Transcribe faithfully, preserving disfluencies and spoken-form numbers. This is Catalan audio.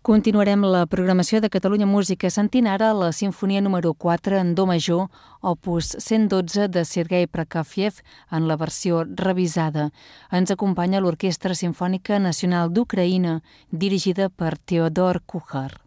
Continuarem la programació de Catalunya Música sentint ara la Simfonia número quatre en do major, opus cent dotze de Sergei Prokofiev en la versió revisada. Ens acompanya l'Orquestra Simfònica Nacional d'Ucraïna, dirigida per Teodor Kuchar.